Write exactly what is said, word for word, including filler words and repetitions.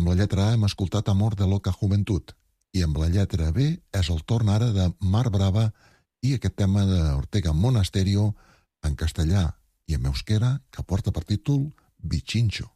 Amb la lletra A hem escoltat Amor de Loca Juventud i amb la lletra B és el torn ara de Mar Brava i aquest tema d'Ortega Monasterio en castellà i en euskera que porta per títol Bichincho.